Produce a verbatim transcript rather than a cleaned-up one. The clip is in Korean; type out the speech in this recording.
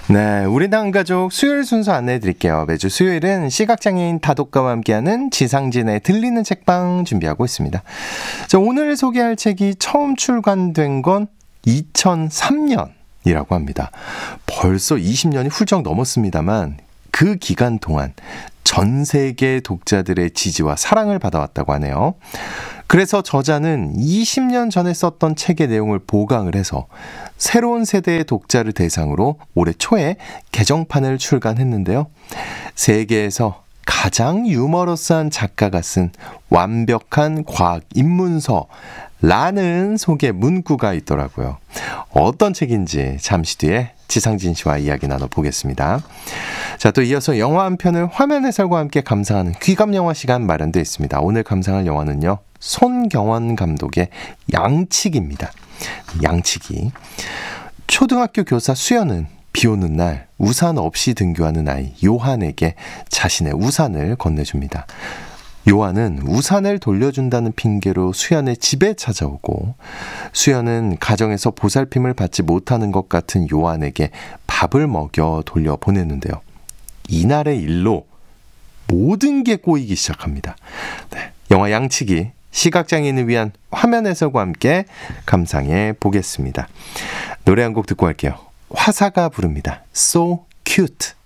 네, 우리 당 가족 수요일 순서 안내해 드릴게요. 매주 수요일은 시각장애인 다독가와 함께하는 지상진의 들리는 책방 준비하고 있습니다. 자, 오늘 소개할 책이 처음 출간된 건 이천삼 년이라고 합니다. 벌써 이십 년이 훌쩍 넘었습니다만 그 기간 동안 전 세계 독자들의 지지와 사랑을 받아왔다고 하네요. 그래서 저자는 이십 년 전에 썼던 책의 내용을 보강을 해서 새로운 세대의 독자를 대상으로 올해 초에 개정판을 출간했는데요. 세계에서 가장 유머러스한 작가가 쓴 완벽한 과학 입문서라는 소개 문구가 있더라고요. 어떤 책인지 잠시 뒤에 지상진 씨와 이야기 나눠보겠습니다. 자, 또 이어서 영화 한 편을 화면 해설과 함께 감상하는 귀감 영화 시간 마련되어 있습니다. 오늘 감상할 영화는요, 손경원 감독의 양치기입니다. 양치기. 초등학교 교사 수연은 비 오는 날 우산 없이 등교하는 아이 요한에게 자신의 우산을 건네줍니다. 요한은 우산을 돌려준다는 핑계로 수연의 집에 찾아오고, 수연은 가정에서 보살핌을 받지 못하는 것 같은 요한에게 밥을 먹여 돌려보내는데요. 이날의 일로 모든 게 꼬이기 시작합니다. 네, 영화 양치기, 시각장애인을 위한 화면 해설과 함께 감상해 보겠습니다. 노래 한 곡 듣고 할게요. 화사가 부릅니다. So cute.